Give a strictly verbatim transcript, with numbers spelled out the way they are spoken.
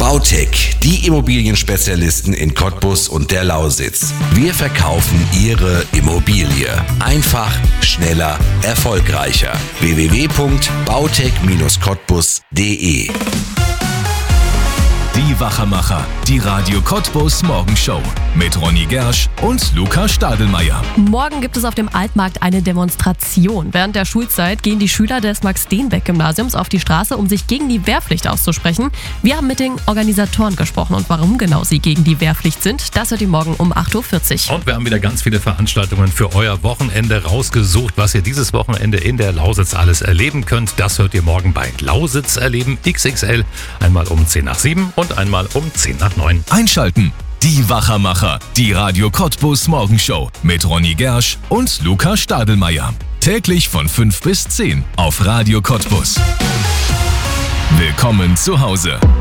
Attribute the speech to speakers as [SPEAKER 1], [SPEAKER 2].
[SPEAKER 1] Bautech, die Immobilienspezialisten in Cottbus und der Lausitz. Wir verkaufen Ihre Immobilie. Einfach, schneller, erfolgreicher. w w w punkt bautech Bindestrich cottbus punkt d e
[SPEAKER 2] Die Wachermacher, die Radio Cottbus Morgenshow mit Ronny Gersch und Luca Stadelmeier.
[SPEAKER 3] Morgen gibt es auf dem Altmarkt eine Demonstration. Während der Schulzeit gehen die Schüler des Max-Steenbeck-Gymnasiums auf die Straße, um sich gegen die Wehrpflicht auszusprechen. Wir haben mit den Organisatoren gesprochen und warum genau sie gegen die Wehrpflicht sind, das hört ihr morgen um acht Uhr vierzig.
[SPEAKER 4] Und wir haben wieder ganz viele Veranstaltungen für euer Wochenende rausgesucht, was ihr dieses Wochenende in der Lausitz alles erleben könnt. Das hört ihr morgen bei Lausitz erleben X X L, einmal um zehn nach sieben und einmal um zehn nach neun.
[SPEAKER 2] Einschalten. Die Wachermacher, die Radio Cottbus Morgenshow mit Ronny Gersch und Luca Stadelmeier. Täglich von fünf bis zehn auf Radio Cottbus. Willkommen zu Hause.